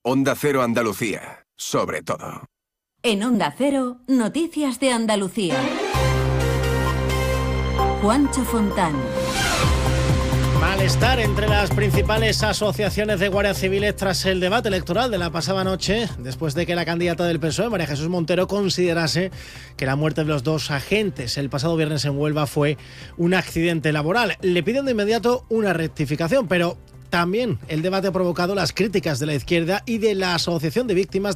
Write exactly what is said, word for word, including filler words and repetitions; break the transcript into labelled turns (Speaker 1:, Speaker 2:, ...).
Speaker 1: Onda Cero Andalucía, sobre todo.
Speaker 2: En Onda Cero, Noticias de Andalucía. Juancho Fontán.
Speaker 3: Malestar entre las principales asociaciones de guardias civiles tras el debate electoral de la pasada noche, después de que la candidata del P S O E, María Jesús Montero, considerase que la muerte de los dos agentes el pasado viernes en Huelva fue un accidente laboral. Le piden de inmediato una rectificación, pero también el debate ha provocado las críticas de la izquierda y de la Asociación de Víctimas